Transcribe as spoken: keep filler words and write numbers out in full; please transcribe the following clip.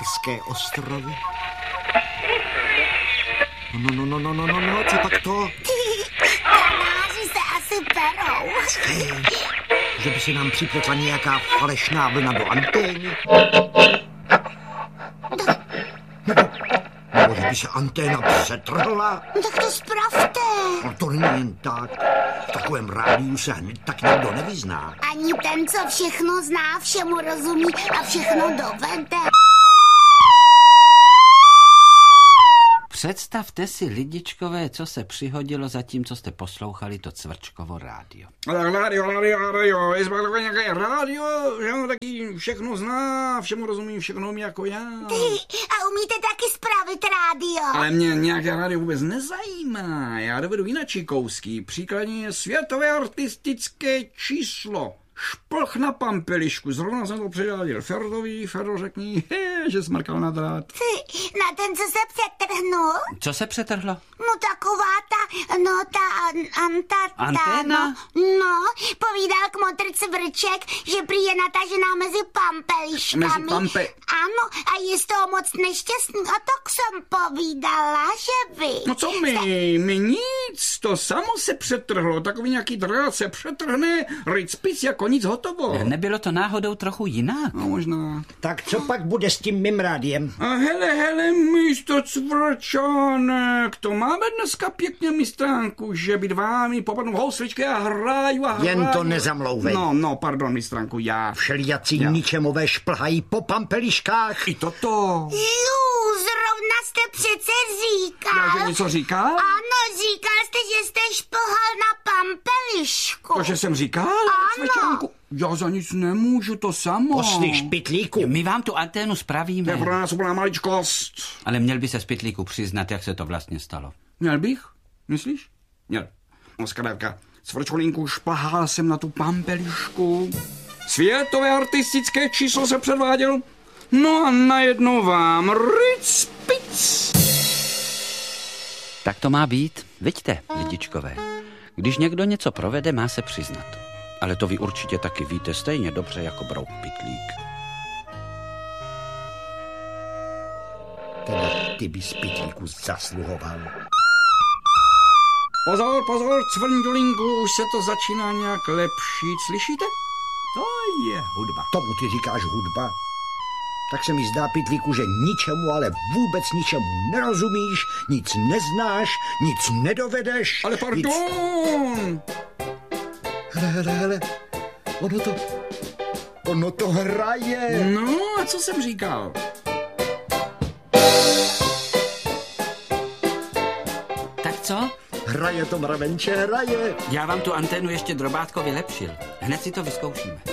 Kanárské ostrovy. No, no, no, no, no, no, no, co pak to? Kanáři se asi perou. Že by se nám připletla nějaká falešná vlna do antény. Nebo, nebo že by se anténa přetrhla. Tak to spravte. No to není jen tak. V takovém rádiu se hned tak nikdo nevyzná. Ani ten, co všechno zná, všemu rozumí a všechno dovede. Představte si, lidičkové, co se přihodilo za tím, co jste poslouchali to Cvrčkovo rádio. Rádio, rádio, rádio, je takové nějaké rádio, že on taky všechno zná, všemu rozumí, všechno umí jako já. A umíte taky spravit rádio. Ale mě nějaké rádio vůbec nezajímá, já dovedu jinačí kousky, příkladně je světové artistické číslo. Šplch na pampelišku, zrovna jsem to předáděl Ferdovi, Ferdo řekni, he, že smrkal na drát. Ty, na ten, co se přetrhnul? Co se přetrhlo? No taková ta, no ta an, anta, ta, Anténa? No, no, povídal kmotr Cvrček, že prý je natažená mezi pampeliškami. Mezi pampe... Ano, a je z toho moc nešťastný, a tak jsem povídala, že vy... No co my, my nic, to samo se přetrhlo, takový nějaký drát se přetrhne, ryc pis jako nic hotovo. Nebylo to náhodou trochu jinak? No možná. Tak co pak bude s tím mým rádiem? A hele, hele, místo Cvrčánek, to máme dneska pěkně mistránku, že být vámi popadnu housličky a hraju a hraju. Jen to nezamlouvej. No, no, pardon, mistránku, já. Všelijací Já. ničemové šplhají po pampeliškách. I toto. Jú, zrovna jste přece říkal... Já, že něco říkal? Ano, říkal jste, že jste šplhal na pampelišku. To, že jsem říkal? Cvrčánku? Já za nic nemůžu, to samo. Poslyš, pytlíku. My vám tu anténu spravíme. To je pro nás úplná maličkost. Ale měl by se z pytlíku přiznat, jak se to vlastně stalo. Měl bych? Myslíš? Měl. No zkrátka, Cvrčolínku, šplhal jsem na tu pampelišku. Světové artistické číslo se předváděl. No a najednou vám ric pic. Tak to má být, viďte, lidičkové. Když někdo něco provede, má se přiznat. Ale to vy určitě taky víte stejně dobře jako brouk pytlík. Teda ty bys, pytlíku, zasluhoval. Pozor, pozor, Cvrňďolinku, už se to začíná nějak lepšit. Slyšíte? To je hudba. Tomu ty říkáš hudba? Tak se mi zdá, pytlíku, že ničemu, ale vůbec ničemu nerozumíš, nic neznáš, nic nedovedeš. Ale pardon! Nic... Hele, hele, hele, ono to, ono to hraje. No, a co jsem říkal? Tak co? Hraje to, mravenče, hraje. Já vám tu anténu ještě drobátko vylepšil. Hned si to vyzkoušíme.